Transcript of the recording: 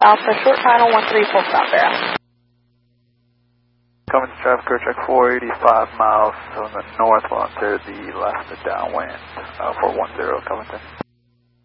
Alpha, short final 13 full stop there. Coming to traffic, check 485 miles to the north, on to the left downwind, 410 Covington.